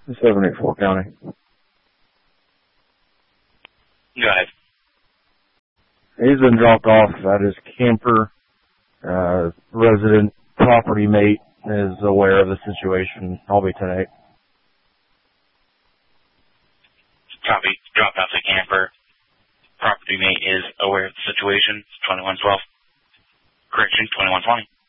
784 County. Go ahead. He's been dropped off at his camper. Resident property mate is aware of the situation. I'll be 10-8. Copy. Dropped off the camper. Property mate is aware of the situation. 2112. Correction, 2120.